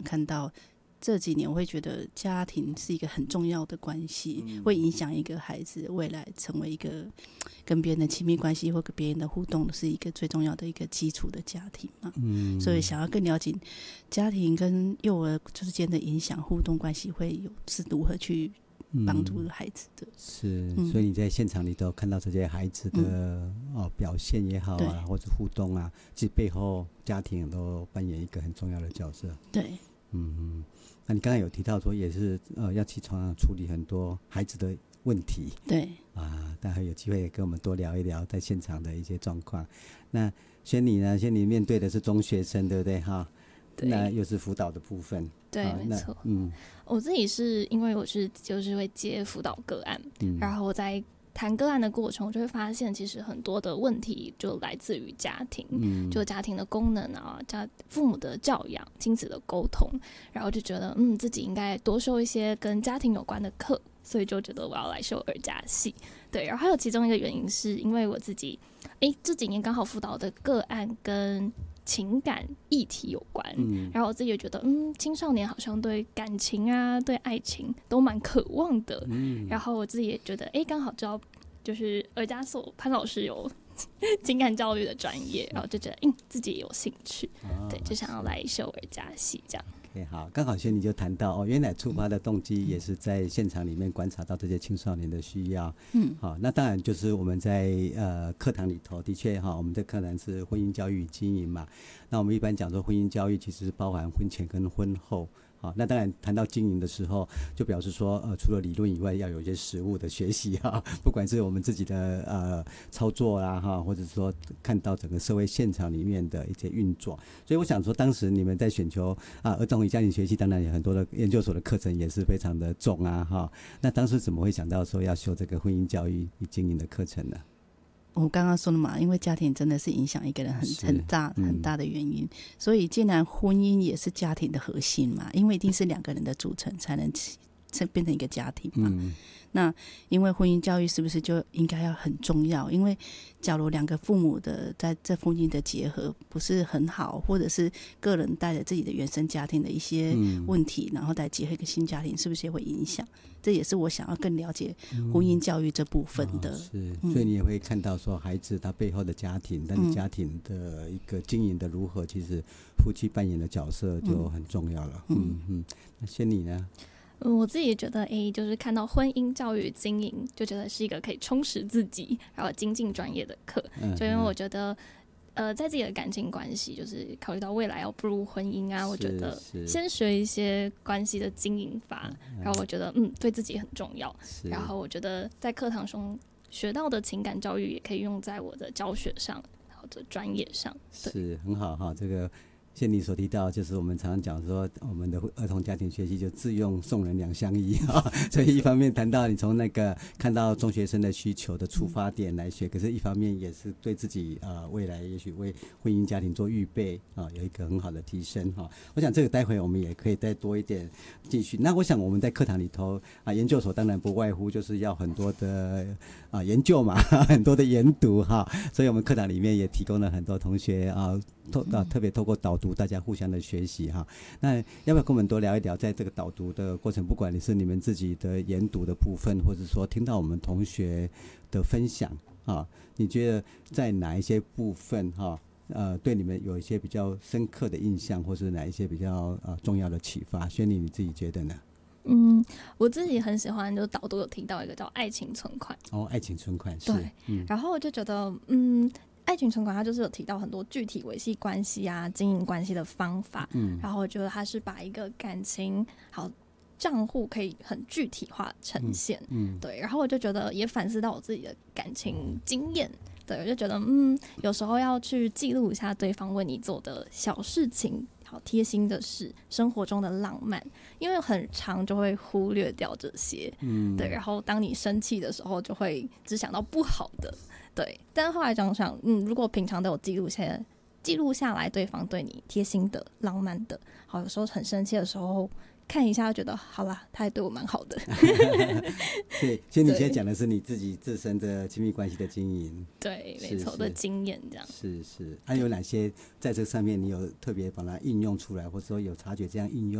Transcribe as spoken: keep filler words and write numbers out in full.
看到这几年我会觉得家庭是一个很重要的关系， 嗯、 会影响一个孩子未来成为一个跟别人的亲密关系或跟别人的互动是一个最重要的一个基础的家庭嘛。嗯、所以想要更了解家庭跟幼儿之间的影响互动关系会有是如何去帮助孩子的、嗯、 是、嗯、所以你在现场里头看到这些孩子的、嗯哦、表现也好啊，或者互动啊，其实背后家庭都扮演一个很重要的角色。 对， 嗯，那你刚才有提到说也是呃要去常常处理很多孩子的问题， 对啊，待会有机会跟我们多聊一聊在现场的一些状况。那轩妮呢？轩妮面对的是中学生，对不对哈？那又是辅导的部分。 对， 啊、 没错。 嗯， 我自己是因为我是就是会接辅导个案，嗯、然后我在谈个案的过程，我就会发现其实很多的问题就来自于家庭，嗯、就家庭的功能啊，家父母的教养、亲子的沟通，然后就觉得嗯自己应该多修一些跟家庭有关的课，所以就觉得我要来修儿家系。对，然后还有其中一个原因是因为我自己，哎，这几年刚好辅导的个案跟情感议题有关，嗯、然后我自己也觉得，嗯，青少年好像对感情啊、对爱情都蛮渴望的，嗯、然后我自己也觉得，哎，刚好知道就是儿家所潘老师有情感教育的专业，然后就觉得，嗯，自己也有兴趣，哦、对，就想要来修儿家系这样。 Okay, 好，刚好轩妮就谈到哦，原来出发的动机也是在现场里面观察到这些青少年的需要。嗯，好，那当然就是我们在呃课堂里头，的确哈，我们的课堂是婚姻教育与经营嘛。那我们一般讲说婚姻教育其实是包含婚前跟婚后。好，那当然谈到经营的时候，就表示说，呃，除了理论以外，要有一些实务的学习哈，不管是我们自己的呃操作啦哈，或者说看到整个社会现场里面的一些运作。所以我想说，当时你们在选修啊儿童与家庭学系，当然有很多的研究所的课程也是非常的重啊哈。那当时怎么会想到说要修这个婚姻教育与经营的课程呢？ 我刚刚说了嘛，因为家庭真的是影响一个人很很大很大的原因，嗯、所以既然婚姻也是家庭的核心嘛，因为一定是两个人的组成才能变成一个家庭嘛。嗯、那因为婚姻教育是不是就应该要很重要？因为假如两个父母的在这婚姻的结合不是很好，或者是个人带着自己的原生家庭的一些问题，嗯、然后再结合一个新家庭，是不是也会影响？这也是我想要更了解婚姻教育这部分的。 嗯哦、是，所以你也会看到说孩子他背后的家庭，但是家庭的一个经营的如何，其实夫妻扮演的角色就很重要了。嗯 嗯, 嗯，那轩妮呢？ 嗯，我自己觉得，哎，就是看到婚姻教育经营，就觉得是一个可以充实自己，然后精进专业的课。嗯、就因为我觉得，呃，在自己的感情关系，就是考虑到未来要步入婚姻啊，我觉得先学一些关系的经营法，然后我觉得，嗯，对自己很重要。然后我觉得在课堂中学到的情感教育，也可以用在我的教学上或者专业上。 是很好哈，这个。像你所提到，就是我们常常讲说，我们的儿童家庭学习就自用送人两相宜哈。所以一方面谈到你从那个看到中学生的需求的出发点来学，可是一方面也是对自己呃未来也许为婚姻家庭做预备啊，有一个很好的提升哈。我想这个待会我们也可以再多一点继续。那我想我们在课堂里头啊，研究所当然不外乎就是要很多的啊研究嘛，很多的研读哈。所以我们课堂里面也提供了很多同学啊。透啊，特别透过导读，大家互相的学习哈。那要不要跟我们多聊一聊，在这个导读的过程，不管你是你们自己的研读的部分，或者说听到我们同学的分享啊，你觉得在哪一些部分哈，呃，对你们有一些比较深刻的印象，或是哪一些比较呃重要的启发？轩妮，你自己觉得呢？ 嗯，我自己很喜欢，就导读有提到一个叫爱情存款。 哦，爱情存款是。 对，嗯、然后我就觉得，嗯。爱情存款它就是有提到很多具体维系关系啊、经营关系的方法，嗯，然后我觉得它是把一个感情好账户可以很具体化呈现，嗯，嗯对，然后我就觉得也反思到我自己的感情经验，对，我就觉得嗯，有时候要去记录一下对方为你做的小事情。好贴心的事，生活中的浪漫，因为很常就会忽略掉这些，嗯，对。然后当你生气的时候，就会只想到不好的，对。但是后来想想，嗯，如果平常都有记录下来，记录下来对方对你贴心的、浪漫的，好，有时候很生气的时候。看一下就觉得好啦，他还对我蛮好的。 对，所以你现在讲的是你自己自身的亲密关系的经营， 对，没错的经验这样。 是是，还、啊、有哪些在这上面你有特别把它应用出来，或者说有察觉这样应用？